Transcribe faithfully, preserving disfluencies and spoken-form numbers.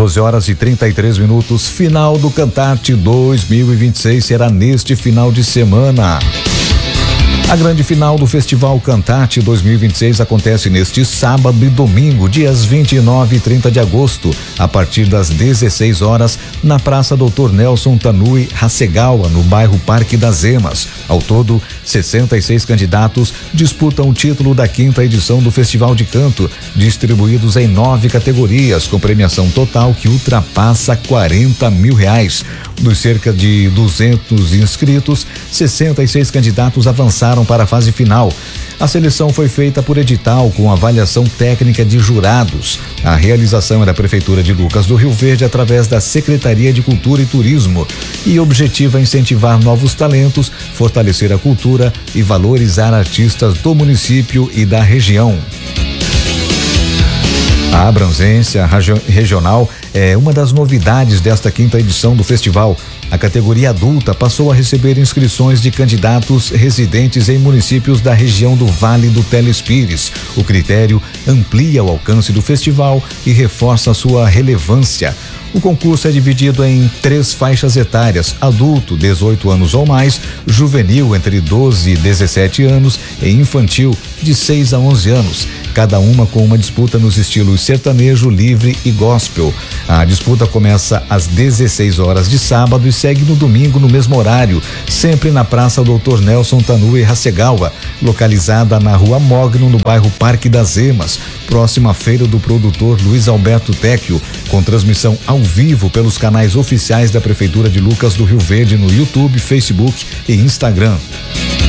doze horas e trinta e três minutos. Final do Cantarte dois mil e vinte e seis será neste final de semana. A grande final do Festival Cantarte dois mil e vinte e seis acontece neste sábado e domingo, dias vinte e nove e trinta de agosto, a partir das dezesseis horas, na Praça doutor Nelson Tanui Hasegawa, no bairro Parque das Emas. Ao todo, sessenta e seis candidatos disputam o título da quinta edição do Festival de Canto, distribuídos em nove categorias, com premiação total que ultrapassa quarenta mil reais. Dos cerca de duzentos inscritos, sessenta e seis candidatos avançaram para a fase final. A seleção foi feita por edital com avaliação técnica de jurados. A realização é da Prefeitura de Lucas do Rio Verde através da Secretaria de Cultura e Turismo e objetiva incentivar novos talentos, fortalecer a cultura e valorizar artistas do município e da região. A abrangência regional é uma das novidades desta quinta edição do festival. A categoria adulta passou a receber inscrições de candidatos residentes em municípios da região do Vale do Telespires. O critério amplia o alcance do festival e reforça sua relevância. O concurso é dividido em três faixas etárias: adulto, dezoito anos ou mais, juvenil, entre doze e dezessete anos, e infantil, de seis a onze anos, cada uma com uma disputa nos estilos sertanejo, livre e gospel. A disputa começa às dezesseis horas de sábado e segue no domingo no mesmo horário, sempre na Praça doutor Nelson Tanui Hasegawa, localizada na Rua Mogno, no bairro Parque das Emas, próximo à Feira do Produtor Luiz Alberto Tecchio, com transmissão ao vivo pelos canais oficiais da Prefeitura de Lucas do Rio Verde no YouTube, Facebook e Instagram.